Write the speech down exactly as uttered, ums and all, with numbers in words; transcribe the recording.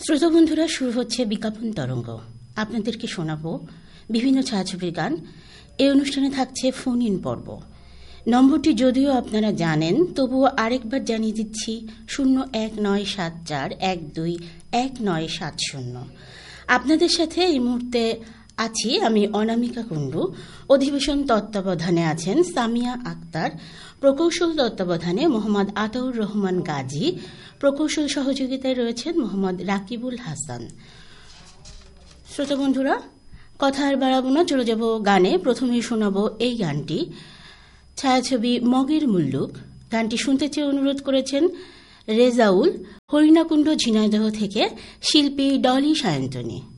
শ্রোতা বন্ধুরা, শুরু হচ্ছে বিজ্ঞাপন তরঙ্গ। আপনাদেরকে শোনাবো বিভিন্ন ছায়াছবির গান। এই অনুষ্ঠানে থাকছে ফোন ইন পর্ব। নম্বরটি যদিও আপনারা জানেন, তবুও আরেকবার জানিয়ে দিচ্ছি, শূন্য এক নয় সাত চার এক দুই এক নয় সাত শূন্য। আপনাদের সাথে এই মুহূর্তে আছি আমি অনামিকা কুণ্ডু। অধিবেশন তত্ত্বাবধানে আছেন সামিয়া আক্তার, প্রকৌশল তত্ত্বাবধানে মোহাম্মদ আতাউর রহমান গাজী, প্রকৌশল সহযোগিতায় রয়েছেন মোহাম্মদ রাকিবুল হাসান। শ্রোতা বন্ধুরা, কথা আর বাড়াবো না, চলে যাব গানে। প্রথমেই শোনাবো এই গানটি, ছায়াছবি মগের মুল্লুক। গানটি শুনতে চেয়ে অনুরোধ করেছেন রেজাউল, হরিণাকুণ্ড ঝিনাইদহ থেকে শিল্পী ডলি সায়ন্তনী।